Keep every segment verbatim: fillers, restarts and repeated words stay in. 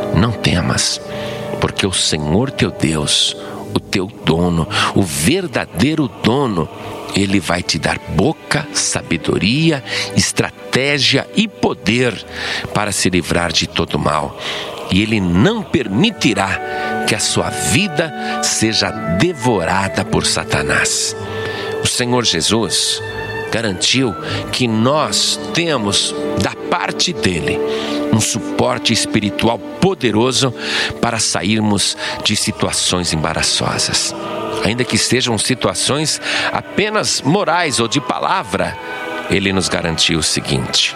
não temas, porque o Senhor teu Deus, o teu dono, o verdadeiro dono, Ele vai te dar boca, sabedoria, estratégia e poder para se livrar de todo mal. E Ele não permitirá que a sua vida seja devorada por Satanás. O Senhor Jesus garantiu que nós temos da parte dele um suporte espiritual poderoso para sairmos de situações embaraçosas. Ainda que sejam situações apenas morais ou de palavra, Ele nos garantiu o seguinte.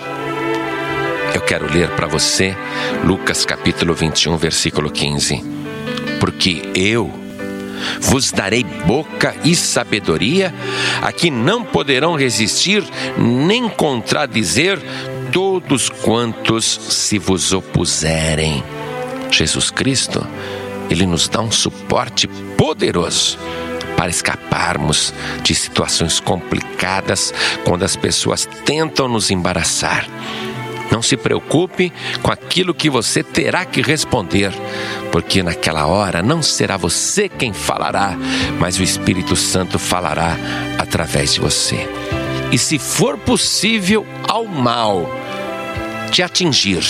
Eu quero ler para você Lucas capítulo vinte e um, versículo quinze. Porque eu vos darei boca e sabedoria, a que não poderão resistir nem contradizer todos quantos se vos opuserem. Jesus Cristo, Ele nos dá um suporte poderoso para escaparmos de situações complicadas quando as pessoas tentam nos embaraçar. Não se preocupe com aquilo que você terá que responder, porque naquela hora não será você quem falará, mas o Espírito Santo falará através de você. E se for possível ao mal te atingir,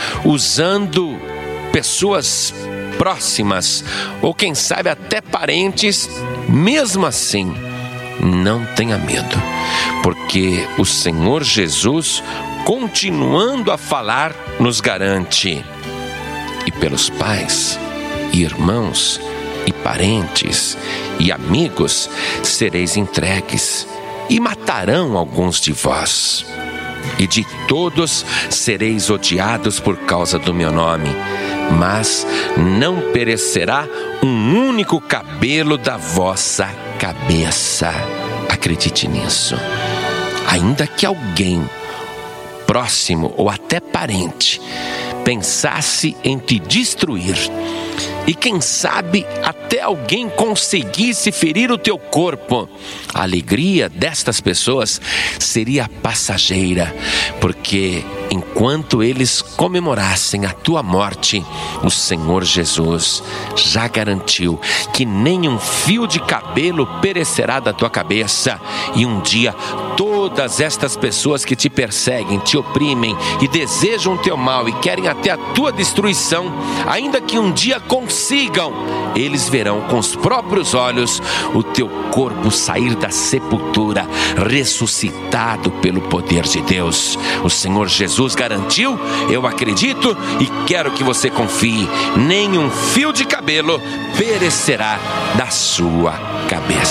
usando pessoas próximas, ou quem sabe até parentes, mesmo assim, não tenha medo, porque o Senhor Jesus, continuando a falar, nos garante: e pelos pais, e irmãos, e parentes, e amigos sereis entregues, e matarão alguns de vós, e de todos sereis odiados por causa do meu nome, mas não perecerá um único cabelo da vossa cabeça. Acredite nisso. Ainda que alguém próximo ou até parente pensasse em te destruir, e quem sabe até alguém conseguisse ferir o teu corpo, a alegria destas pessoas seria passageira, porque enquanto eles comemorassem a tua morte, o Senhor Jesus já garantiu que nenhum fio de cabelo perecerá da tua cabeça. E um dia todas estas pessoas que te perseguem, te oprimem e desejam o teu mal e querem até a tua destruição, ainda que um dia consigam, eles verão com os próprios olhos o teu corpo sair da sepultura, ressuscitado pelo poder de Deus. O Senhor Jesus garantiu, eu acredito e quero que você confie: nenhum fio de cabelo perecerá da sua cabeça.